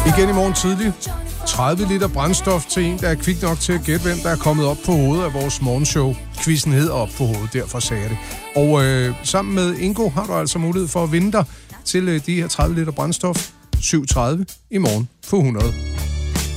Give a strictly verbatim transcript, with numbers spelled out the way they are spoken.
Igen i morgen tidlig. tredive liter brændstof til en, der er kvik nok til at gætte, hvem der er kommet op på hovedet af vores morgenshow. Quizzen hedder op på hovedet, derfor sagde jeg det. Og øh, sammen med Ingo har du altså mulighed for at vinde dig til øh, de her tredive liter brændstof. syv tredive i morgen på hundrede.